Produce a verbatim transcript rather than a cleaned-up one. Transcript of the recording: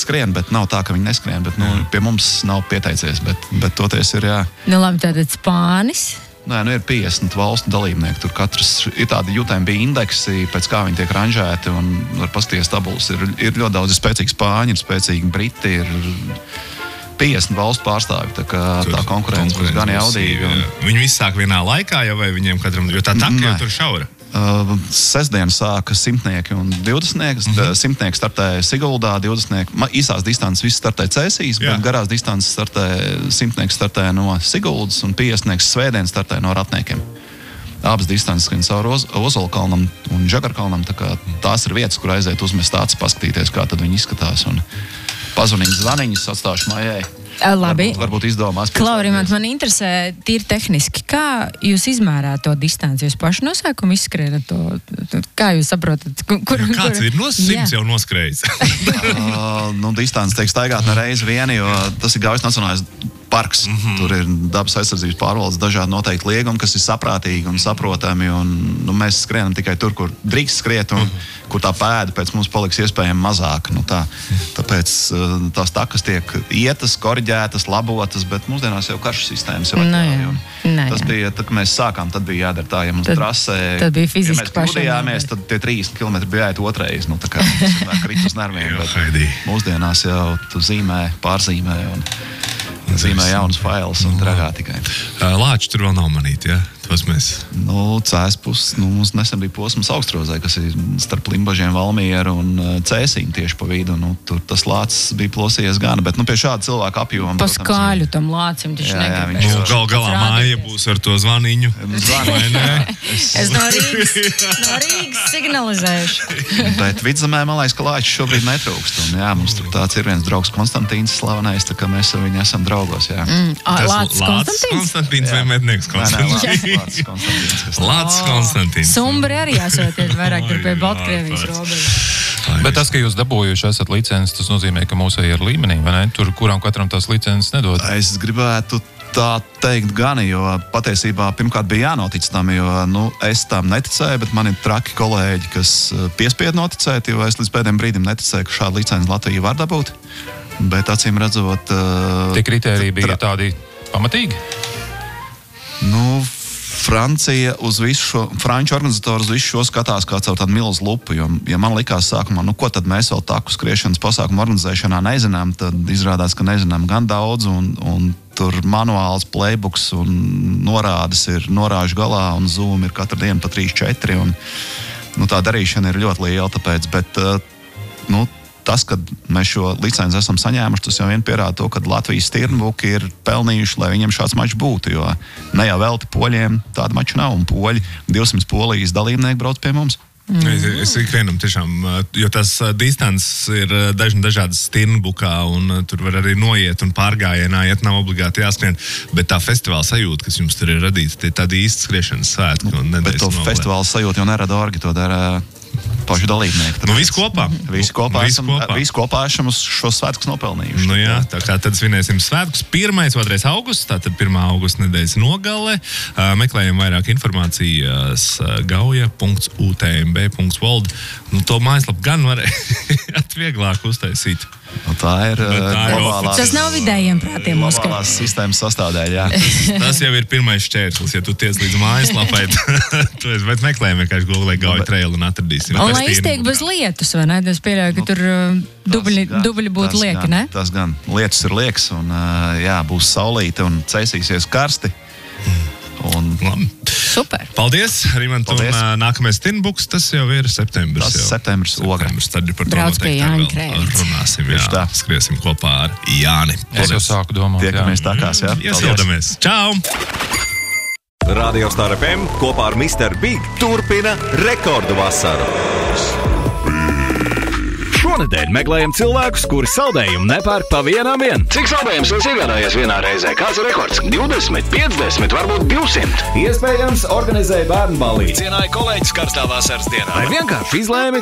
skrien, bet nav tā, ka viņi neskrien, bet, nu, pie mums nav pieteicies, bet, bet toties ir, jā. Nu, labi, tātad Spānis. Nē, nu ir piecdesmit valstu dalībnieki, tur katrs ir tādi U T M B indeksi, pēc kā viņi tiek ranžēti, un var paskatīties tabulas. Ir, ir ļoti daudz, ir spēcīgi spāņi, ir spēcīgi briti, ir piecdesmit valstu pārstāvi, tā kā tur tā konkurence būs gan jaudīga. Un... Viņi visi sāk vienā laikā, jau vai viņiem katram, jo tā taka jau tur šaura? Uh, sestdien sāka simtnieki un divdesmitnieki. Mm-hmm. Simtnieki startēja Siguldā, divdesmitnieki. Īsās distances visi startēja Cēsīs, bet garās distances startēja simtnieki startēja no Siguldas un piecdesmitnieki svētdien startēja no Ratniekiem. Abas distances skrien cauri Oz- Ozolkalnam un Žagarkalnam, tā kā tās ir vietas, kur aiziet uzmest acis, paskatīties, kā tad viņi izskatās. Un pazvanīt zvaniņus atstāšu mājai. Labi. Varbūt, varbūt izdomās. Klaurimant, man interesē tīri tehniski, kā jūs izmērāt to distanci? Jūs paši nosākumu izskrienat to? Kā jūs saprotat? Kur, kur, Kāds ir no simts jau noskrējis? uh, nu, distanci tiek staigāt ne reizi vieni, jo tas ir Gaujas Nacionālais parks. Mm-hmm. Tur ir dabas aizsardzības pārvaldes dažādi noteikti liegumi, kas ir saprātīgi un saprotami. Un, nu, mēs skrienam tikai tur, kur drīkst skriet un mm-hmm. kur tā pēda pēc mums paliks iespējami mazāk. Nu, tā, tāpēc uh, tās takas tiek ietas, koriģētas, labotas, bet mūsdienās jau karšu sistēmas jau atļauj. No, tas bija, tad, kad mēs sākām, tad bija jādara tā, ja mums tad, trasē, tad bija fiziski ja mēs kļūdījāmies, tad tie trīsdesmit kilometri bija jāiet otrais. Nu, tā kā tas krīt uz nerviem, bet mūsdienās jau tu zīmē, pārzīmē un zīmē jaunas failus un dragā tikai. Lāči tur vēl nav manīti, jā? Tos mēs... Nu, Cēspus, nu, mums nesen bija posms Augstrozē, kas ir starp Limbažiem, Valmieru un Cēsīm tieši pa vidu. Nu, tur tas lācis bija plosījies gana, bet nu, pie šāda cilvēka apjoma... Pa skaļu tam lācim taču negribēs. Nu, gal galā māja būs ar to zvaniņu. Zvaniņu. es, es no Rīgas, no Rīgas signalizēšu. Bet Vidzemē, man liekas, ka lāčis šobrīd netrūkst. Un, jā, mums tur tāds ir viens draugs Konstantīns slavenais, tā kā mēs ar viņu esam draugos, jā. Mm, a, lācis Konstantīns? Konstantīns vai mednieks Konstantīns? Lācis Konstantīns. Lācis Konstantīns. Sumbri arī esot vairāk tur pie Baltkrievijas robežas. Bet tas, ka jūs dabūjuši esat licences, tas nozīmē, ka mūsēji ir līmenī, vai ne? Tur kuram katram tās licences nedod. Es gribētu tā teikt gan, jo patiesībā pirmkārt bija jānotic tam, jo nu, es tam neticēju, bet man ir traki kolēģi, kas piespied noticēt, jo es līdz pēdējiem brīdim neticēju, ka šādu licenci Latvija var dabūt. Bet acīm redzot... Tie kritēriji bija tādi pamatīgi? Nu, Francija uz visu šo, franču organizatori uz visu šo skatās kā caur tādu milzu lupu, jo, ja man likās sākumā, nu, ko tad mēs vēl taku skriešanas pasākumu organizēšanā nezinām, tad izrādās, ka nezinām gan daudz, un, un tur manuāls playbooks un norādes ir norāžu galā, un Zoom ir katru dienu pa trīs četri, un nu, tā darīšana ir ļoti liela, tāpēc, bet, nu, tas, kad mēs šo licenci esam saņēmuši, tas jau vien pierāda to, ka Latvijas stirnbuki ir pelnījuši, lai viņiem šāds mačs būtu, jo ne jau velti poļiem tādu maču nav, un poļi, divsimt polijas dalībnieki brauc pie mums. Mm. Es, es ikvienam tiešām, jo tas distances ir dažni dažādas stirnbukā, un tur var arī noiet un pārgājienā, iet nav obligāti jāskrien, bet tā festivāla sajūta, kas jums tur ir radīta, tie tādi īsti skriešanas svētki. Un bet to festivāla sajūta jau nerada orgi, to dara paši dalībnieki. Nu, visi kopā. Visi kopā, visi esam, kopā. Visi kopā esam šos svētkus nopelnījuši. Nu jā, tā kā tad svinēsim svētkus. pirmais, otrais augusts, tātad pirmā augusta nedēļas nogale. Meklējam vairāk informācijas gauja punkts u t m b punkts world. Nu, to mājaslapu gan varēja vieglāk uztaisīt. Nu, tā ir globālās... Tas nav vidējiem prātiem uzskatīt. Globālās sistēmas sastāvdaļa, jā. Tas jau ir pirmais šķērslis. Ja tu tiec līdz mājaslapai, tad bet meklējam vienkārši Google Gauja trail un atradīsim. Un lai iztiek bez lietus, vai ne? Es pieļauju, ka tur dubļi, dubļi būtu lieki, ne? Tas gan. Lietus ir lieks un jā, būs saulīte un cēsīsies karsti. Un... Super. Paldies, Rimantu. Un nākamais Stirnbuks, tas jau ir septembris. Tas septembris septembris. Tad par to Brauc pie Jāņa vēl runāsim. Jā, skriesim kopā ar Jāni. Es jau sāku domāt. Tiekamies takās, jā. Iesaudamies. Čau! Radio Star F M kopā ar mister Big turpina rekordu vasaru. Šonedēļ meklējam cilvēkus, kuri saldējumu nepērk pa vienam vien. Cik saldējums jūs iegādājies vienā reizē? Kāds ir rekords? divdesmit, piecdesmit, varbūt divsimt. Iespējams, organizēja bērnu ballīti. Cienāja kolēģis karstā vasaras dienā. Vai vienkārši izlēmi,